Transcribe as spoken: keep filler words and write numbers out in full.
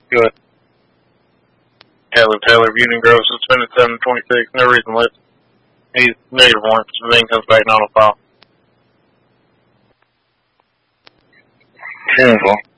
Good. Taylor Taylor, Union Grove, suspended seven twenty-six. No reason left. He's negative one. Then comes back nine oh five. Careful.